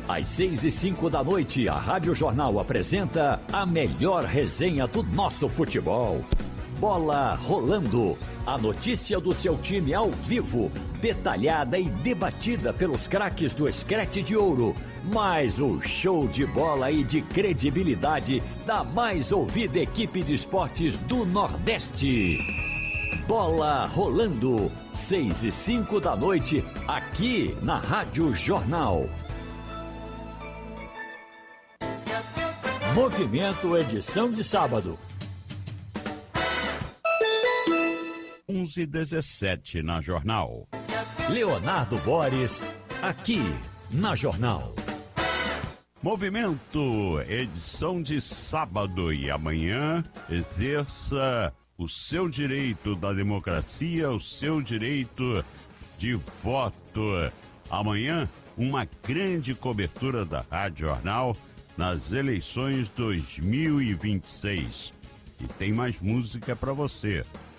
Às 6h05 da noite, a Rádio Jornal apresenta a melhor resenha do nosso futebol. Bola Rolando. A notícia do seu time ao vivo, detalhada e debatida pelos craques do Screte de Ouro. Mais um show de bola e de credibilidade da mais ouvida equipe de esportes do Nordeste. Bola Rolando, 6h05 da noite, aqui na Rádio Jornal. Movimento, edição de sábado. 11h17 na Jornal. Leonardo Boris, aqui na Jornal. Movimento, edição de sábado, e amanhã exerça o seu direito da democracia, o seu direito de voto. Amanhã, uma grande cobertura da Rádio Jornal nas eleições 2026. E tem mais música para você.